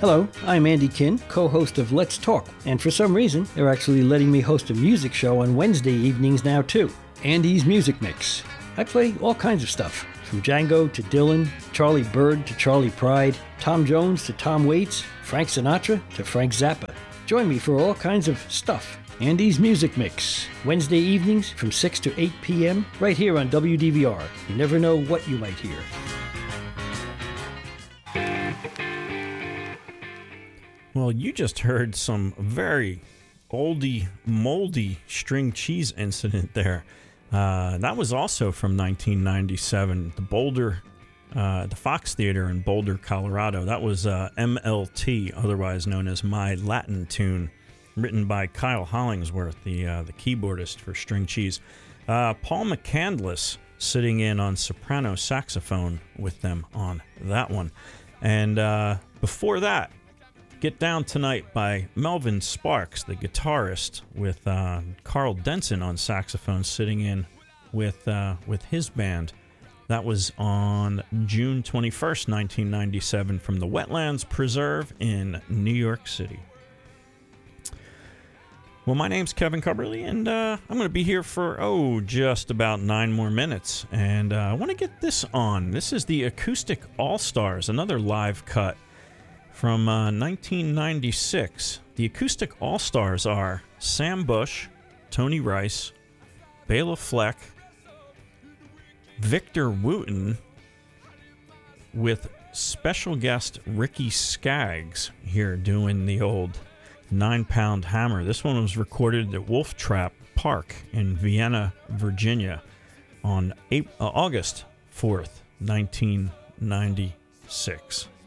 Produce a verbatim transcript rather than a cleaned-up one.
Hello, I'm Andy Kinn, co-host of Let's Talk, and for some reason, they're actually letting me host a music show on Wednesday evenings now too. Andy's Music Mix. I play all kinds of stuff, from Django to Dylan, Charlie Bird to Charlie Pride, Tom Jones to Tom Waits, Frank Sinatra to Frank Zappa. Join me for all kinds of stuff. Andy's Music Mix, Wednesday evenings from six to eight p.m. right here on W D V R. You never know what you might hear. Well, you just heard some very oldie, moldy string cheese incident there. Uh, that was also from nineteen ninety-seven, the Boulder, uh, the Fox Theater in Boulder, Colorado. That was uh, M L T, otherwise known as My Latin Tune, written by Kyle Hollingsworth, the uh, the keyboardist for String Cheese. Uh, Paul McCandless sitting in on soprano saxophone with them on that one. And uh, before that, Get Down Tonight by Melvin Sparks, the guitarist, with uh, Carl Denson on saxophone sitting in with uh, with his band. That was on June twenty-first, nineteen ninety-seven, from the Wetlands Preserve in New York City. Well, my name's Kevin Cubberly, and uh, I'm going to be here for, oh, just about nine more minutes. And uh, I want to get this on. This is the Acoustic All-Stars, another live cut from uh, nineteen ninety-six. The Acoustic All-Stars are Sam Bush, Tony Rice, Bela Fleck, Victor Wooten, with special guest Ricky Skaggs here doing the old nine-pound hammer. This one was recorded at Wolf Trap Park in Vienna, Virginia on April, uh, August fourth, nineteen ninety-six.